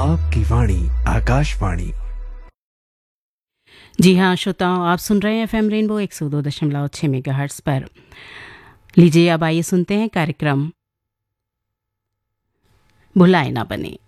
आपकी वाणी आकाशवाणी। जी हाँ श्रोताओं, आप सुन रहे हैं एफएम रेनबो 102.6 मेगाहर्ट्ज़ पर। लीजिए अब आइए सुनते हैं कार्यक्रम भुलाए ना बने।